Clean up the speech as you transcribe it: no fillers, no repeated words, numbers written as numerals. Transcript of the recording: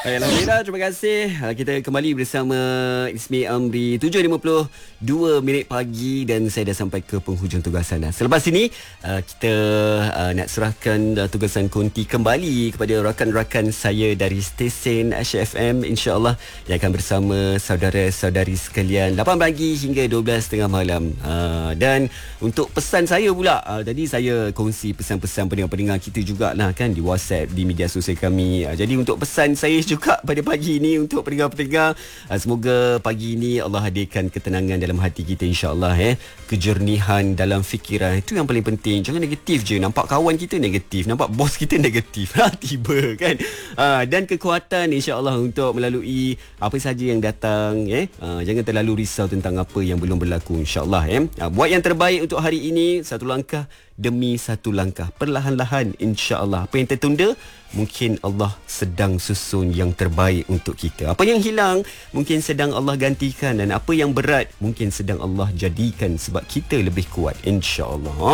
Alhamdulillah, terima kasih. Kita kembali bersama Ismi Amri 7.52 minit pagi dan saya dah sampai ke penghujung tugasan dah. Selepas ini kita nak serahkan tugasan konti kembali kepada rakan-rakan saya dari stesen Aisyah FM, insya-Allah, yang akan bersama saudara-saudari sekalian 8 pagi hingga 12.30 malam. Dan untuk pesan saya pula, tadi saya kongsi pesan-pesan pendengar-pendengar kita jugalah kan di WhatsApp, di media sosial kami. Jadi untuk pesan saya juga pada pagi ini untuk pendengar-pendengar, semoga pagi ini Allah hadirkan ketenangan dalam hati kita, insya-Allah, kejernihan dalam fikiran. Itu yang paling penting. Jangan negatif je. Nampak kawan kita negatif, nampak bos kita negatif. Tiba kan. Dan kekuatan, insya-Allah, untuk melalui apa saja yang datang. Jangan terlalu risau tentang apa yang belum berlaku, insya-Allah. Buat yang terbaik untuk hari ini, satu langkah demi satu langkah, perlahan-lahan, insya-Allah. Apa yang tertunda, mungkin Allah sedang susun yang terbaik untuk kita. Apa yang hilang, mungkin sedang Allah gantikan. Dan apa yang berat, mungkin sedang Allah jadikan sebab kita lebih kuat, insya-Allah.